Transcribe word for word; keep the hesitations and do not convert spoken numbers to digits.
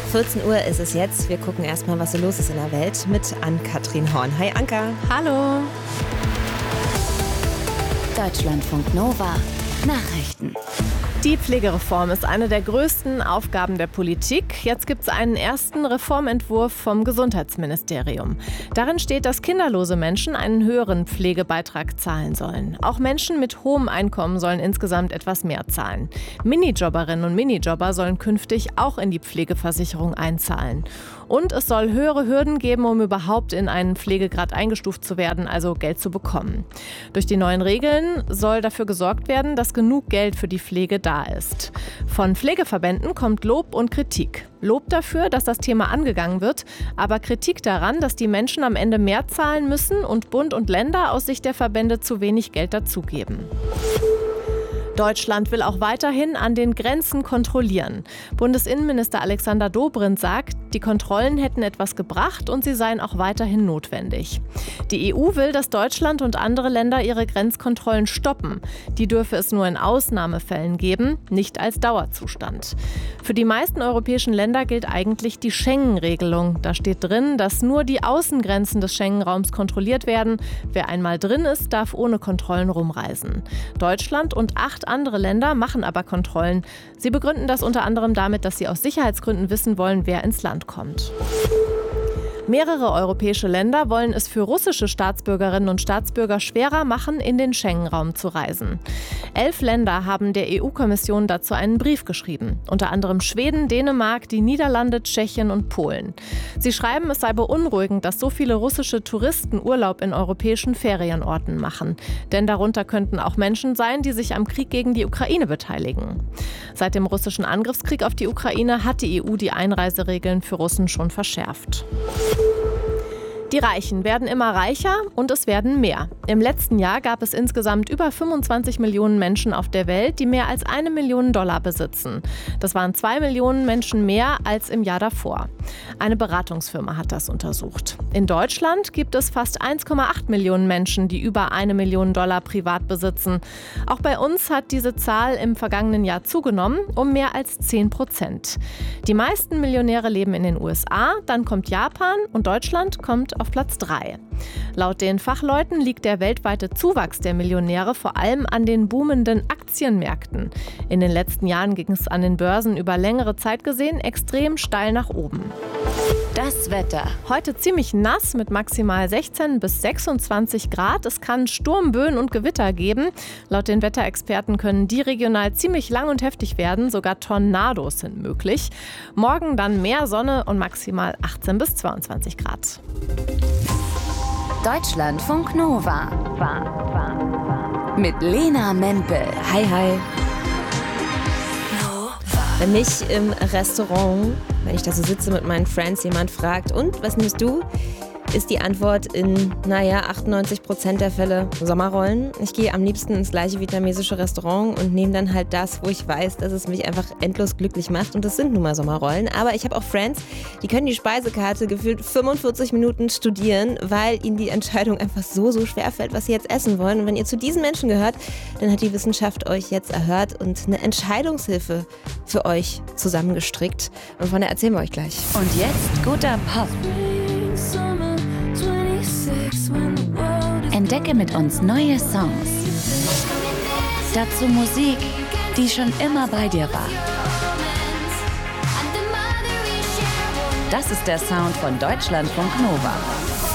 vierzehn Uhr ist es jetzt. Wir gucken erstmal, was so los ist in der Welt mit Ann-Kathrin Horn. Hi Anka. Hallo. Deutschlandfunk Nova Nachrichten. Die Pflegereform ist eine der größten Aufgaben der Politik. Jetzt gibt es einen ersten Reformentwurf vom Gesundheitsministerium. Darin steht, dass kinderlose Menschen einen höheren Pflegebeitrag zahlen sollen. Auch Menschen mit hohem Einkommen sollen insgesamt etwas mehr zahlen. Minijobberinnen und Minijobber sollen künftig auch in die Pflegeversicherung einzahlen. Und es soll höhere Hürden geben, um überhaupt in einen Pflegegrad eingestuft zu werden, also Geld zu bekommen. Durch die neuen Regeln soll dafür gesorgt werden, dass genug Geld für die Pflege da ist. Von Pflegeverbänden kommt Lob und Kritik. Lob dafür, dass das Thema angegangen wird, aber Kritik daran, dass die Menschen am Ende mehr zahlen müssen und Bund und Länder aus Sicht der Verbände zu wenig Geld dazugeben. Deutschland will auch weiterhin an den Grenzen kontrollieren. Bundesinnenminister Alexander Dobrindt sagt, die Kontrollen hätten etwas gebracht und sie seien auch weiterhin notwendig. Die E U will, dass Deutschland und andere Länder ihre Grenzkontrollen stoppen. Die dürfe es nur in Ausnahmefällen geben, nicht als Dauerzustand. Für die meisten europäischen Länder gilt eigentlich die Schengen-Regelung. Da steht drin, dass nur die Außengrenzen des Schengen-Raums kontrolliert werden. Wer einmal drin ist, darf ohne Kontrollen rumreisen. Deutschland und acht andere Länder machen aber Kontrollen. Sie begründen das unter anderem damit, dass sie aus Sicherheitsgründen wissen wollen, wer ins Land kommt. Mehrere europäische Länder wollen es für russische Staatsbürgerinnen und Staatsbürger schwerer machen, in den Schengen-Raum zu reisen. Elf Länder haben der E U-Kommission dazu einen Brief geschrieben. Unter anderem Schweden, Dänemark, die Niederlande, Tschechien und Polen. Sie schreiben, es sei beunruhigend, dass so viele russische Touristen Urlaub in europäischen Ferienorten machen. Denn darunter könnten auch Menschen sein, die sich am Krieg gegen die Ukraine beteiligen. Seit dem russischen Angriffskrieg auf die Ukraine hat die E U die Einreiseregeln für Russen schon verschärft. Die Reichen werden immer reicher und es werden mehr. Im letzten Jahr gab es insgesamt über fünfundzwanzig Millionen Menschen auf der Welt, die mehr als eine Million Dollar besitzen. Das waren zwei Millionen Menschen mehr als im Jahr davor. Eine Beratungsfirma hat das untersucht. In Deutschland gibt es fast eins Komma acht Millionen Menschen, die über eine Million Dollar privat besitzen. Auch bei uns hat diese Zahl im vergangenen Jahr zugenommen, um mehr als zehn Prozent. Die meisten Millionäre leben in den U S A, dann kommt Japan und Deutschland kommt auf Platz drei. Laut den Fachleuten liegt der weltweite Zuwachs der Millionäre vor allem an den boomenden Aktienmärkten. In den letzten Jahren ging es an den Börsen über längere Zeit gesehen extrem steil nach oben. Das Wetter. Heute ziemlich nass mit maximal sechzehn bis sechsundzwanzig Grad. Es kann Sturmböen und Gewitter geben. Laut den Wetterexperten können die regional ziemlich lang und heftig werden. Sogar Tornados sind möglich. Morgen dann mehr Sonne und maximal achtzehn bis zweiundzwanzig Grad. Deutschlandfunk Nova. Mit Lena Mempel. Hi, hi. Wenn mich im Restaurant, wenn ich da so sitze mit meinen Friends, jemand fragt, und was nimmst du? Ist die Antwort in, naja, achtundneunzig Prozent der Fälle Sommerrollen. Ich gehe am liebsten ins gleiche vietnamesische Restaurant und nehme dann halt das, wo ich weiß, dass es mich einfach endlos glücklich macht. Und das sind nun mal Sommerrollen. Aber ich habe auch Friends, die können die Speisekarte gefühlt fünfundvierzig Minuten studieren, weil ihnen die Entscheidung einfach so, so schwer fällt, was sie jetzt essen wollen. Und wenn ihr zu diesen Menschen gehört, dann hat die Wissenschaft euch jetzt erhört und eine Entscheidungshilfe für euch zusammengestrickt. Und von der erzählen wir euch gleich. Und jetzt guter Pop. Entdecke mit uns neue Songs. Dazu Musik, die schon immer bei dir war. Das ist der Sound von Deutschlandfunk Nova.